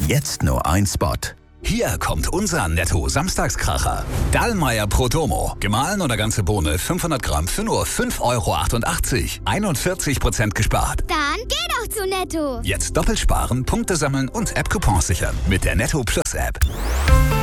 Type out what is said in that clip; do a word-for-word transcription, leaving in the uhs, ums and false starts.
Jetzt nur ein Spot. Hier kommt unser Netto-Samstagskracher. Dallmayr Protomo. Gemahlen oder ganze Bohne fünfhundert Gramm für nur fünf Euro achtundachtzig. einundvierzig Prozent gespart. Dann geh doch zu Netto. Jetzt doppelt sparen, Punkte sammeln und App-Coupons sichern. Mit der Netto Plus App.